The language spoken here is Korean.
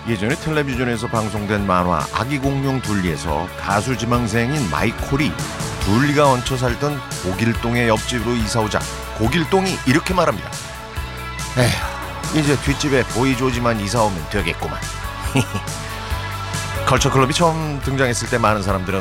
예전에 텔레비전에서 방송된 만화 아기 공룡 둘리에서 가수 지망생인 마이콜이 둘리가 얹혀 살던 고길동의 옆집으로 이사오자 고길동이 이렇게 말합니다. 에휴, 이제 뒷집에 보이조지만 이사오면 되겠구만. 컬처클럽이 처음 등장했을 때 많은 사람들은